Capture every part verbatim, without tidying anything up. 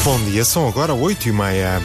Bom dia, são agora oito e meia.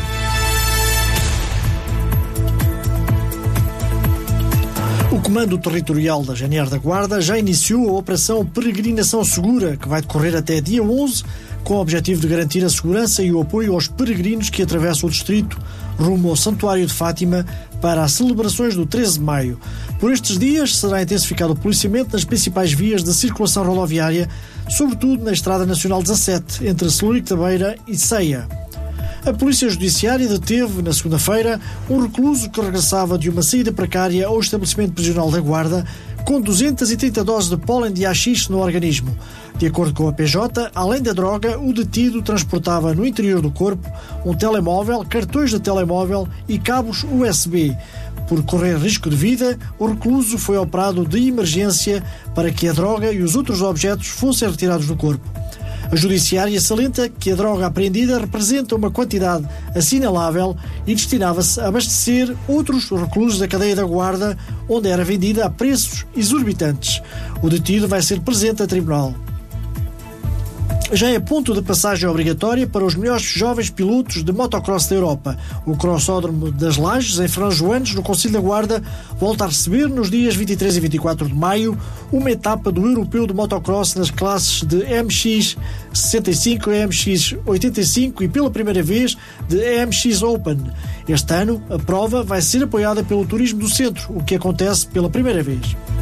O Comando Territorial da G N R da Guarda já iniciou a Operação Peregrinação Segura, que vai decorrer até dia onze, com o objetivo de garantir a segurança e o apoio aos peregrinos que atravessam o distrito rumo ao Santuário de Fátima para as celebrações do treze de maio. Por estes dias será intensificado o policiamento nas principais vias de circulação rodoviária, sobretudo na Estrada Nacional dezassete, entre Celurico da Beira e Ceia. A Polícia Judiciária deteve, na segunda-feira, um recluso que regressava de uma saída precária ao estabelecimento prisional da Guarda com duzentas e trinta doses de pólen de haxixe no organismo. De acordo com a P J, além da droga, o detido transportava no interior do corpo um telemóvel, cartões de telemóvel e cabos U S B. Por correr risco de vida, o recluso foi operado de emergência para que a droga e os outros objetos fossem retirados do corpo. A Judiciária salienta que a droga apreendida representa uma quantidade assinalável e destinava-se a abastecer outros reclusos da cadeia da Guarda, onde era vendida a preços exorbitantes. O detido vai ser presente a tribunal. Já é ponto de passagem obrigatória para os melhores jovens pilotos de motocross da Europa. O Crossódromo das Lajes, em Franjoanes, no Concelho da Guarda, volta a receber nos dias vinte e três e vinte e quatro de maio uma etapa do Europeu de Motocross nas classes de M X sessenta e cinco e M X oitenta e cinco e pela primeira vez de M X Open. Este ano, a prova vai ser apoiada pelo Turismo do Centro, o que acontece pela primeira vez.